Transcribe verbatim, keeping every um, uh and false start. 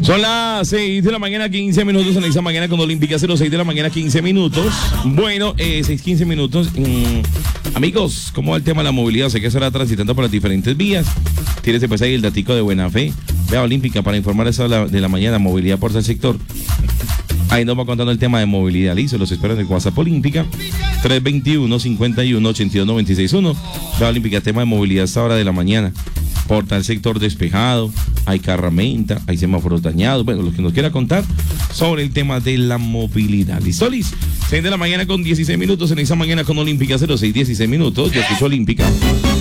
Son las seis de la mañana, quince minutos en esa mañana con Olímpica, cero seis de la mañana, quince minutos. Bueno, eh, seis, quince minutos. Mm, amigos, ¿cómo va el tema de la movilidad? Sé que estará transitando por las diferentes vías. Tienes pues ahí el datico de buena fe. Vea Olímpica para informar esa de la, de la mañana, movilidad por tal sector. Ahí nos va contando el tema de movilidad. Listo, los espero en el WhatsApp Olímpica. tres veintiuno, cincuenta y uno, ochenta y dos, noventa y seis uno. Vea Olímpica, tema de movilidad a esta hora de la mañana. Por tal sector despejado, hay carramenta, hay semáforos dañados. Bueno, lo que nos quiera contar sobre el tema de la movilidad. ¿Listo, Liz? seis de la mañana con dieciséis minutos en esa mañana con Olímpica, cero seis, dieciséis minutos. Yo escucho Olímpica.